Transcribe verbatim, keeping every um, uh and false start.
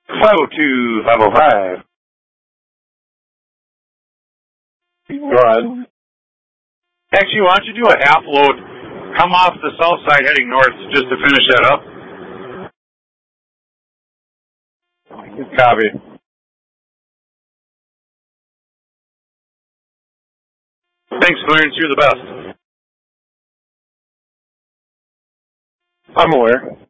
five oh two, five oh five. Go ahead. Actually, why don't you do a half load, come off the south side heading north just to finish that up? Copy. Thanks, Clarence. You're the best. I'm aware.